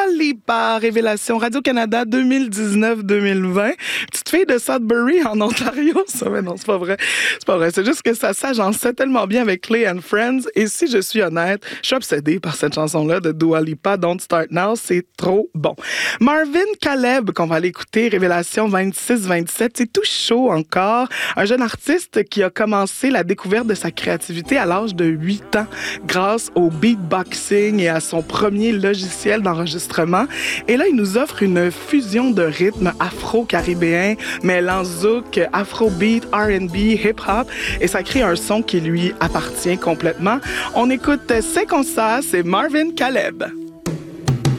Lipa, Révélation Radio-Canada 2019-2020. Petite fille de Sudbury en Ontario, ça, mais non, c'est pas vrai. C'est pas vrai, c'est juste que ça s'agençait tellement bien avec Clay and Friends. Et si je suis honnête, je suis obsédée par cette chanson-là de Dua Lipa, Don't Start Now, c'est trop bon. Marvin Caleb, qu'on va aller écouter, Révélation 26-27, c'est tout chaud encore. Un jeune artiste qui a commencé la découverte de sa créativité à l'âge de 8 ans grâce au beatboxing et à son premier logiciel d'enregistrement. Et là, il nous offre une fusion de rythmes afro-caribéens, mêlant zouk, afrobeat, R&B, hip-hop, et ça crée un son qui lui appartient complètement. On écoute C'est comme ça, c'est Marvin Caleb.